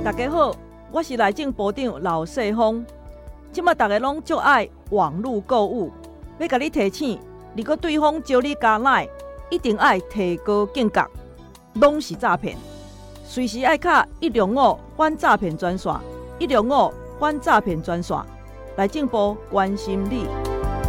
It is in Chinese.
大家好，我是内政部长老世峰。即马大家拢足爱网络购物，要甲你提醒，如果对方招你加赖，一定爱提高警觉，拢是诈骗。随时爱卡105反诈骗专线，105反诈骗专线，内政部关心你。